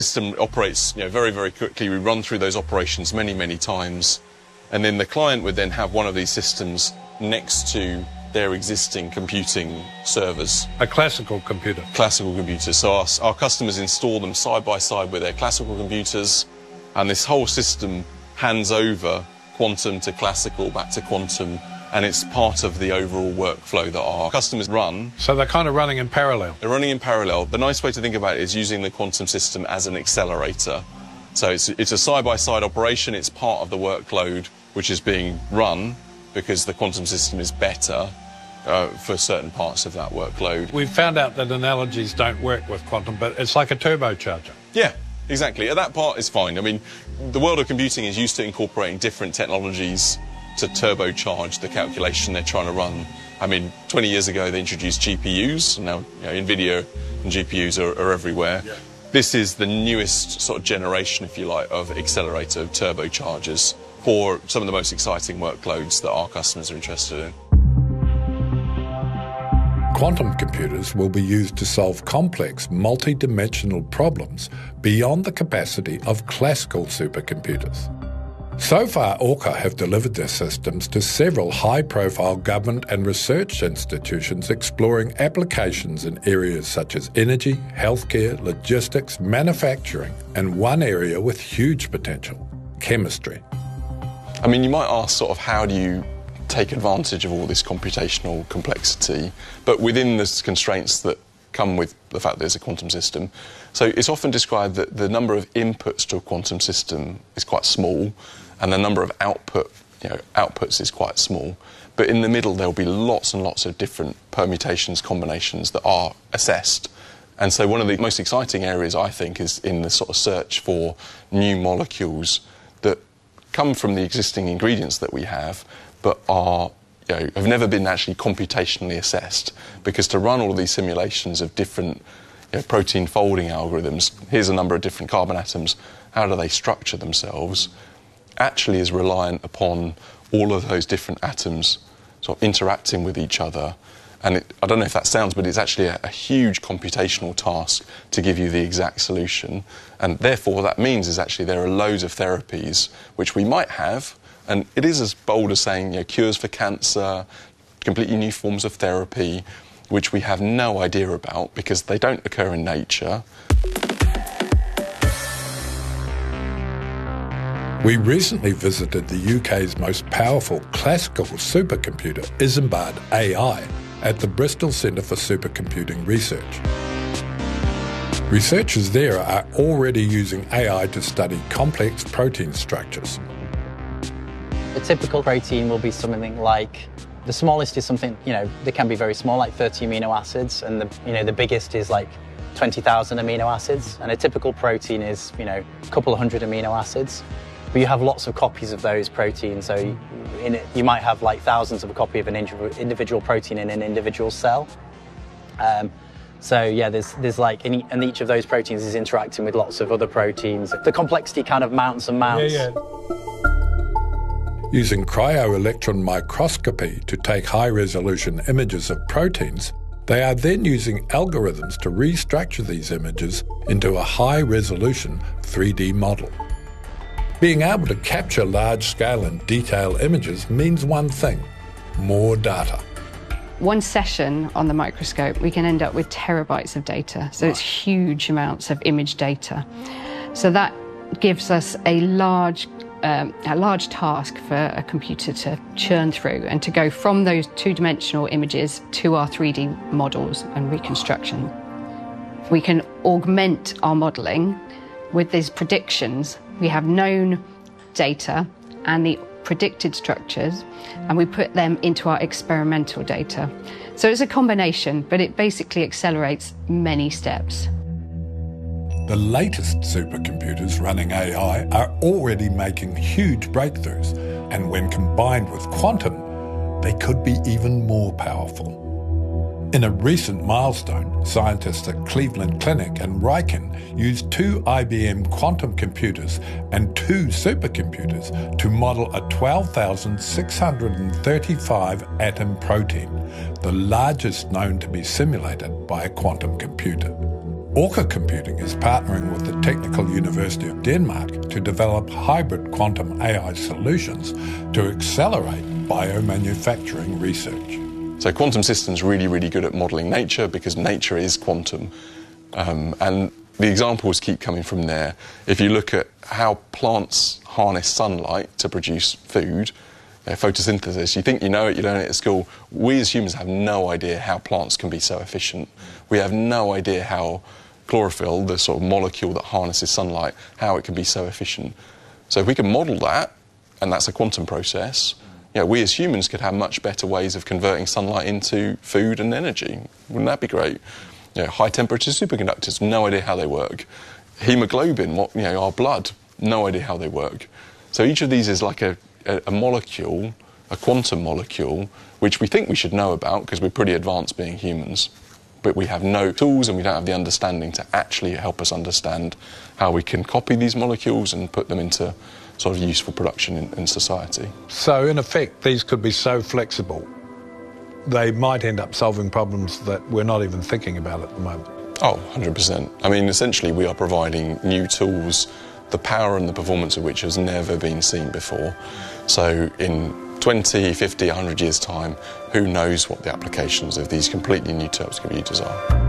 The system operates very, very quickly. We run through those operations many, many times. And then the client would then have one of these systems next to their existing computing servers. A classical computer. Classical computers. So our customers install them side by side with their classical computers, and this whole system hands over quantum to classical, back to quantum, and it's part of the overall workflow that our customers run. So they're kind of running in parallel? They're running in parallel. The nice way to think about it is using the quantum system as an accelerator. So it's a side-by-side operation. It's part of the workload which is being run because the quantum system is better for certain parts of that workload. We've found out that analogies don't work with quantum, but it's like a turbocharger. Yeah, exactly. That part is fine. I mean, the world of computing is used to incorporating different technologies to turbocharge the calculation they're trying to run. I mean, 20 years ago they introduced GPUs, and now NVIDIA and GPUs are everywhere. Yeah. This is the newest sort of generation, if you like, of accelerator turbochargers for some of the most exciting workloads that our customers are interested in. Quantum computers will be used to solve complex, multi-dimensional problems beyond the capacity of classical supercomputers. So far, Orca have delivered their systems to several high-profile government and research institutions exploring applications in areas such as energy, healthcare, logistics, manufacturing, and one area with huge potential, chemistry. I mean, you might ask sort of how do you take advantage of all this computational complexity, but within the constraints that come with the fact that there's a quantum system. So it's often described that the number of inputs to a quantum system is quite small, and the number of outputs is quite small. But in the middle, there'll be lots and lots of different permutations, combinations that are assessed. And so one of the most exciting areas, I think, is in the sort of search for new molecules that come from the existing ingredients that we have, but are, have never been actually computationally assessed. Because to run all of these simulations of different protein folding algorithms, here's a number of different carbon atoms, how do they structure themselves, actually is reliant upon all of those different atoms sort of interacting with each other. And I don't know if that sounds, but it's actually a huge computational task to give you the exact solution. And therefore, what that means is actually there are loads of therapies which we might have, and it is as bold as saying cures for cancer, completely new forms of therapy, which we have no idea about because they don't occur in nature. We recently visited the UK's most powerful classical supercomputer, Isambard AI, at the Bristol Centre for Supercomputing Research. Researchers there are already using AI to study complex protein structures. A typical protein will be something like, the smallest is something, they can be very small, like 30 amino acids, and the biggest is like 20,000 amino acids, and a typical protein is, a couple of hundred amino acids. But you have lots of copies of those proteins, so you might have like thousands of a copy of an individual protein in an individual cell. So yeah, there's like, and each of those proteins is interacting with lots of other proteins. The complexity kind of mounts and mounts. Yeah. Using cryo-electron microscopy to take high-resolution images of proteins, they are then using algorithms to restructure these images into a high-resolution 3D model. Being able to capture large-scale and detailed images means one thing: more data. One session on the microscope, we can end up with terabytes of data, so it's huge amounts of image data. So that gives us a large task for a computer to churn through and to go from those two-dimensional images to our 3D models and reconstruction. We can augment our modelling with these predictions. We have known data and the predicted structures, and we put them into our experimental data. So it's a combination, but it basically accelerates many steps. The latest supercomputers running AI are already making huge breakthroughs, and when combined with quantum, they could be even more powerful. In a recent milestone, scientists at Cleveland Clinic and Riken used 2 IBM quantum computers and 2 supercomputers to model a 12,635 atom protein, the largest known to be simulated by a quantum computer. Orca Computing is partnering with the Technical University of Denmark to develop hybrid quantum AI solutions to accelerate biomanufacturing research. So quantum systems are really, really good at modelling nature because nature is quantum. And the examples keep coming from there. If you look at how plants harness sunlight to produce food, photosynthesis, you think you know it, you learn it at school. We as humans have no idea how plants can be so efficient. We have no idea how chlorophyll, the sort of molecule that harnesses sunlight, how it can be so efficient. So if we can model that, and that's a quantum process, we as humans could have much better ways of converting sunlight into food and energy. Wouldn't that be great? High temperature superconductors, no idea how they work. Hemoglobin, our blood, no idea how they work. So each of these is like a molecule, a quantum molecule, which we think we should know about because we're pretty advanced being humans. But we have no tools and we don't have the understanding to actually help us understand how we can copy these molecules and put them into sort of useful production in society. So in effect, these could be so flexible, they might end up solving problems that we're not even thinking about at the moment. Oh, 100%. I mean, essentially we are providing new tools, the power and the performance of which has never been seen before. So in 20, 50, 100 years' time, who knows what the applications of these completely new types of computers are.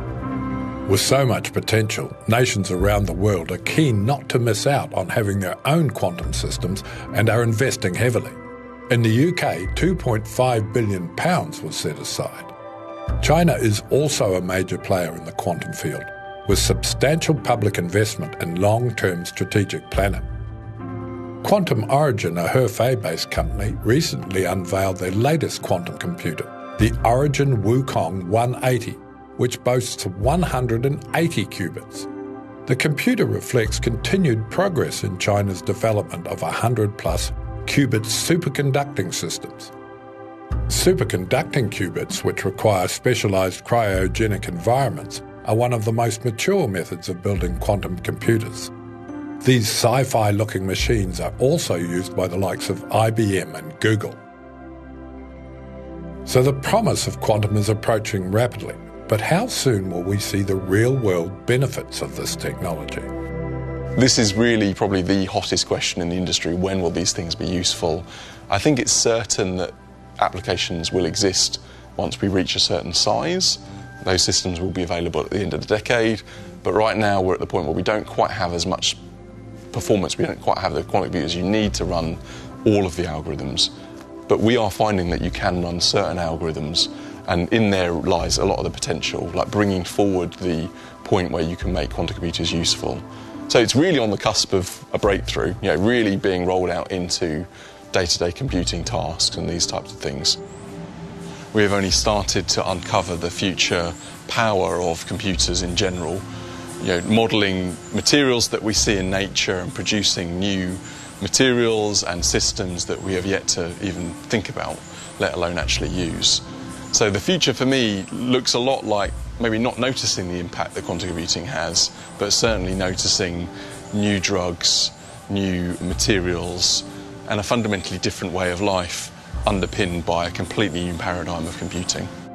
With so much potential, nations around the world are keen not to miss out on having their own quantum systems and are investing heavily. In the UK, £2.5 billion was set aside. China is also a major player in the quantum field, with substantial public investment and long-term strategic planning. Quantum Origin, a Hefei-based company, recently unveiled their latest quantum computer, the Origin Wukong 180, which boasts 180 qubits. The computer reflects continued progress in China's development of 100-plus qubit superconducting systems. Superconducting qubits, which require specialised cryogenic environments, are one of the most mature methods of building quantum computers. These sci-fi looking machines are also used by the likes of IBM and Google. So the promise of quantum is approaching rapidly, but how soon will we see the real-world benefits of this technology? This is really probably the hottest question in the industry. When will these things be useful? I think it's certain that applications will exist once we reach a certain size. Those systems will be available at the end of the decade, but right now we're at the point where we don't quite have as much performance, we don't quite have the quantum computers you need to run all of the algorithms. But we are finding that you can run certain algorithms, and in there lies a lot of the potential, like bringing forward the point where you can make quantum computers useful. So it's really on the cusp of a breakthrough, really being rolled out into day-to-day computing tasks and these types of things. We have only started to uncover the future power of computers in general, modelling materials that we see in nature and producing new materials and systems that we have yet to even think about, let alone actually use. So the future for me looks a lot like maybe not noticing the impact that quantum computing has, but certainly noticing new drugs, new materials, and a fundamentally different way of life underpinned by a completely new paradigm of computing.